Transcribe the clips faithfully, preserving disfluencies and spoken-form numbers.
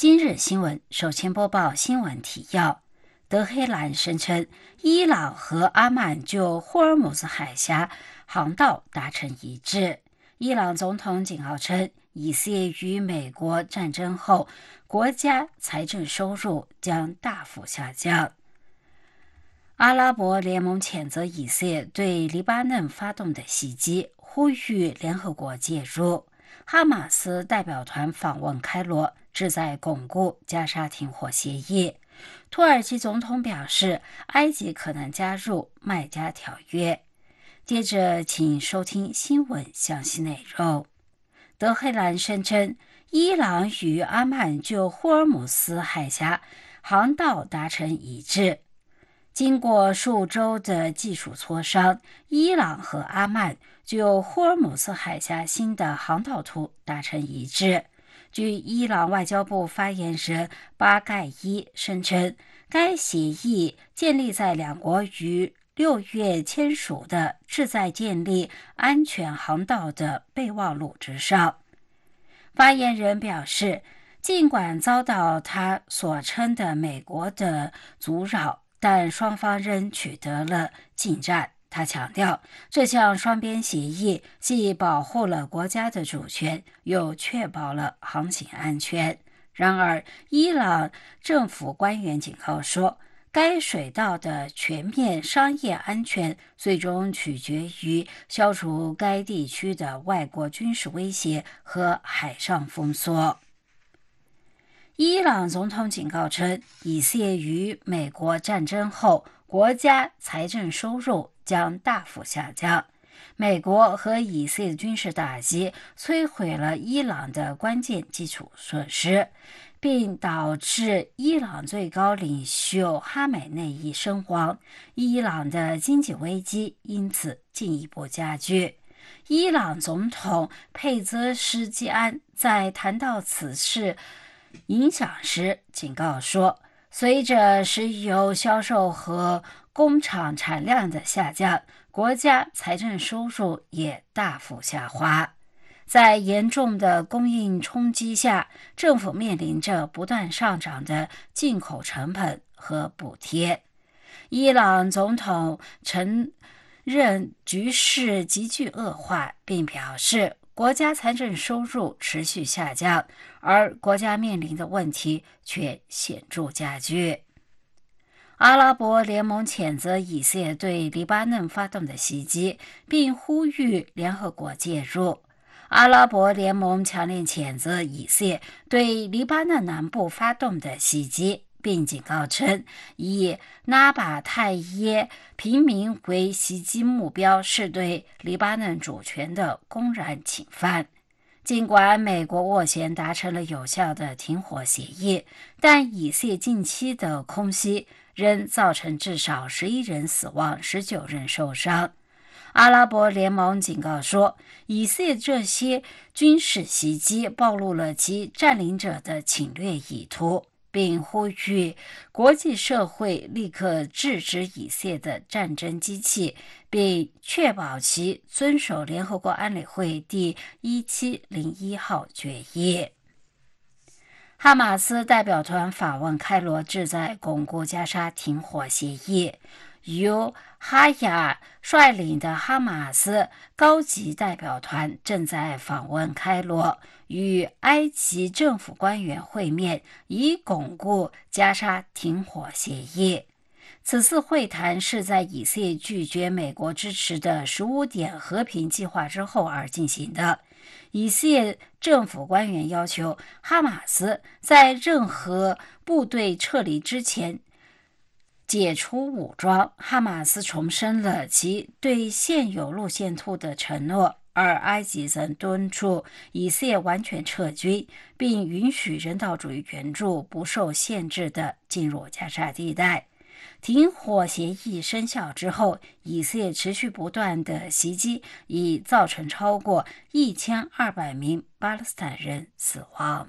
今日新闻首先播报新闻提要。德黑兰声称，伊朗和阿曼就霍尔木兹海峡航道达成一致。伊朗总统警告称，以色列与美国战争后，国家财政收入将大幅下降。阿拉伯联盟谴责以色列对黎巴嫩发动的袭击，呼吁联合国介入。哈马斯代表团访问开罗，旨在巩固加沙停火协议。土耳其总统表示，埃及可能加入麦加条约。接着，请收听新闻详细内容。德黑兰声称，伊朗与阿曼就霍尔木兹海峡航道达成一致。经过数周的技术磋商，伊朗和阿曼就霍尔木兹海峡新的航道图达成一致。据伊朗外交部发言人巴盖伊声称，该协议建立在两国于六月签署的旨在建立安全航道的备忘录之上。发言人表示，尽管遭到他所称的美国的阻扰，但双方仍取得了进展。他强调，这项双边协议既保护了国家的主权，又确保了航行安全。然而，伊朗政府官员警告说，该水道的全面商业安全最终取决于消除该地区的外国军事威胁和海上封锁。伊朗总统警告称，以色列与美国战争后，国家财政收入将大幅下降。美国和以色列军事打击摧毁了伊朗的关键基础设施，并导致伊朗最高领袖哈梅内伊身亡，伊朗的经济危机因此进一步加剧。伊朗总统佩泽什基安在谈到此事影响时警告说，随着石油销售和工厂产量的下降，国家财政收入也大幅下滑。在严重的供应冲击下，政府面临着不断上涨的进口成本和补贴。伊朗总统承认局势急剧恶化，并表示国家财政收入持续下降，而国家面临的问题却显著加剧。阿拉伯联盟谴责以色列对黎巴嫩发动的袭击，并呼吁联合国介入。阿拉伯联盟强烈谴责以色列对黎巴嫩南部发动的袭击，并警告称，以纳巴泰耶平民为袭击目标是对黎巴嫩主权的公然侵犯。尽管美国斡旋达成了有效的停火协议，但以色列近期的空袭仍造成至少十一人死亡，十九人受伤。阿拉伯联盟警告说，以色列这些军事袭击暴露了其占领者的侵略意图，并呼吁国际社会立刻制止以色列的战争机器，并确保其遵守联合国安理会第一七零一号决议。哈马斯代表团访问开罗，旨在巩固加沙停火协议。由哈亚率领的哈马斯高级代表团正在访问开罗，与埃及政府官员会面，以巩固加沙停火协议。此次会谈是在以色列拒绝美国支持的十五点和平计划之后而进行的。以色列政府官员要求哈马斯在任何部队撤离之前解除武装。哈马斯重申了其对现有路线图的承诺，而埃及则敦促以色列完全撤军，并允许人道主义援助不受限制地进入加沙地带。停火协议生效之后，以色列持续不断的袭击已造成超过一千二百名巴勒斯坦人死亡。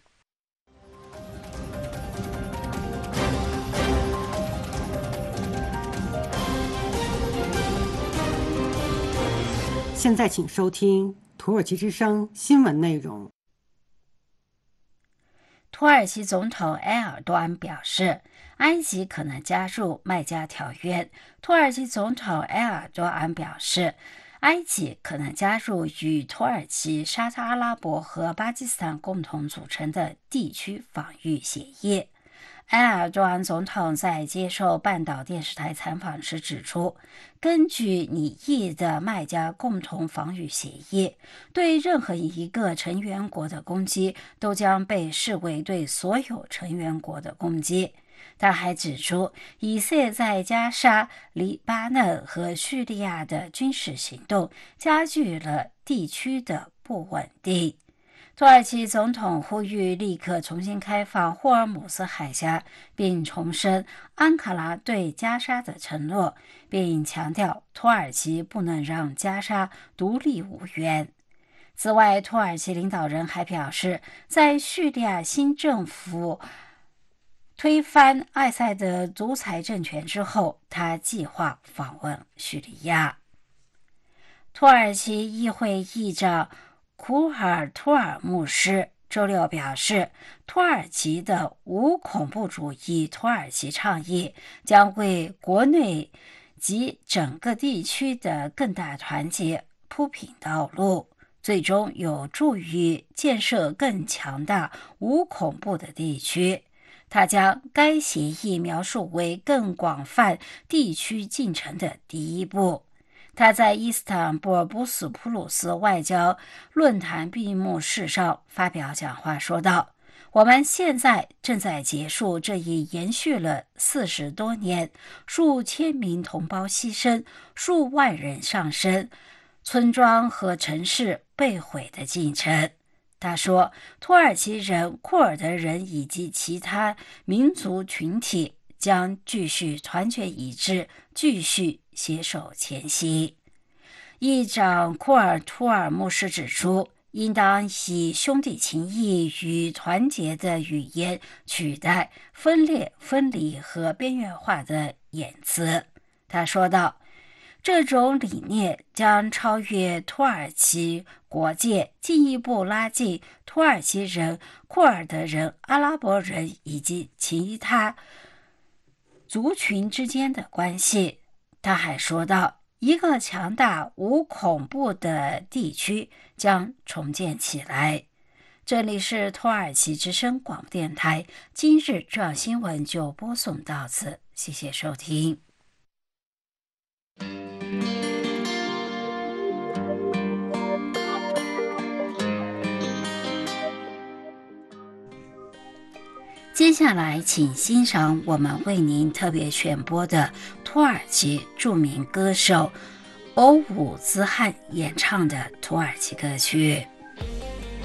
现在请收听土耳其之声新闻内容。 土耳其总统埃尔多安表示，埃及可能加入麦加条约。土耳其总统埃尔多安表示，埃及可能加入与土耳其、沙特阿拉伯和巴基斯坦共同组成的地区防御协议。埃尔多安总统在接受半岛电视台采访时指出，根据拟议的麦加共同防御协议，对任何一个成员国的攻击都将被视为对所有成员国的攻击。他还指出，以色列在加沙、黎巴嫩和叙利亚的军事行动加剧了地区的不稳定。土耳其总统呼吁立刻重新开放霍尔姆斯海峡，并重申安卡拉对加沙的承诺，并强调土耳其不能让加沙独立无援。此外，土耳其领导人还表示，在叙利亚新政府推翻艾塞德独裁政权之后，他计划访问叙利亚。土耳其议会议长库尔图尔牧师周六表示，土耳其的无恐怖主义土耳其倡议将为国内及整个地区的更大团结铺平道路，最终有助于建设更强大无恐怖的地区。他将该协议描述为更广泛地区进程的第一步。他在伊斯坦布尔布斯普鲁斯外交论坛闭幕式上发表讲话说道，我们现在正在结束这一延续了四十多年、数千名同胞牺牲、数万人丧生、村庄和城市被毁的进程。他说，土耳其人、库尔德人以及其他民族群体将继续团结一致，继续携手前行。议长库尔图尔牧师指出，应当以兄弟情谊与团结的语言取代分裂、分离和边缘化的言辞。他说道，这种理念将超越土耳其国界，进一步拉近土耳其人、库尔德人、阿拉伯人以及其他族群之间的关系。他还说道，一个强大无恐怖的地区将重建起来。这里是土耳其之声广播电台，今日重要新闻就播送到此，谢谢收听。接下来请欣赏我们为您特别选播的土耳其著名歌手欧武兹汉演唱的土耳其歌曲。